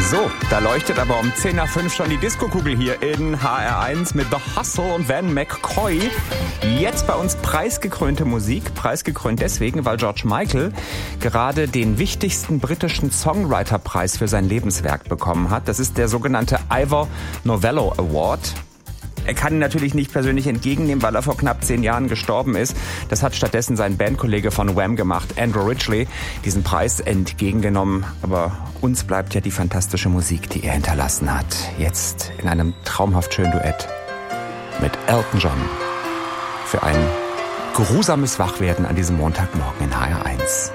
So, da leuchtet aber um 10 nach 5 schon die Diskokugel hier in HR1 mit The Hustle und Van McCoy. Jetzt bei uns preisgekrönte Musik. Preisgekrönt deswegen, weil George Michael gerade den wichtigsten britischen Songwriter-Preis für sein Lebenswerk bekommen hat. Das ist der sogenannte Ivor Novello Award. Er kann ihn natürlich nicht persönlich entgegennehmen, weil er vor knapp 10 Jahren gestorben ist. Das hat stattdessen sein Bandkollege von Wham gemacht, Andrew Ridgeley, diesen Preis entgegengenommen. Aber uns bleibt ja die fantastische Musik, die er hinterlassen hat. Jetzt in einem traumhaft schönen Duett mit Elton John. Für ein geruhsames Wachwerden an diesem Montagmorgen in HR1.